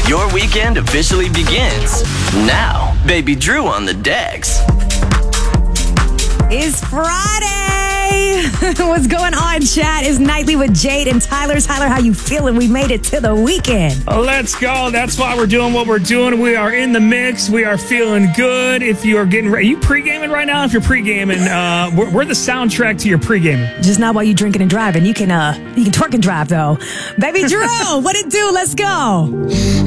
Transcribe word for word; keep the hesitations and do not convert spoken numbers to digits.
Your weekend officially begins now. Baby Drew on the decks. It's Friday. What's going on, chat? It's Nightly with Jade and Tyler. Tyler, how you feeling? We made it to the weekend. Let's go. That's why we're doing what we're doing. We are in the mix. We are feeling good. If you are getting ready, are you pre-gaming right now? If you're pre-gaming, uh, we're, we're the soundtrack to your pre-gaming. Just not while you drinking and driving. You can uh, you can twerk and drive though. Baby Drew, what it do? Let's go.